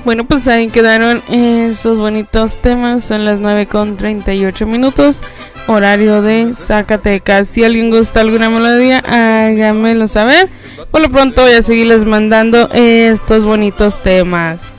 Bueno, pues ahí quedaron esos bonitos temas. Son las 9:38, horario de Zacatecas. Si alguien gusta alguna melodía, háganmelo saber. Por lo pronto voy a seguirles mandando estos bonitos temas.